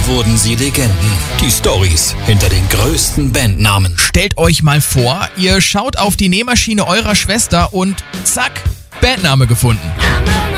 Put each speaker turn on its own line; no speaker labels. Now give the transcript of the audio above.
wurden sie Legenden. Die Storys hinter den größten Bandnamen.
Stellt euch mal vor, ihr schaut auf die Nähmaschine eurer Schwester und zack, Bandname gefunden.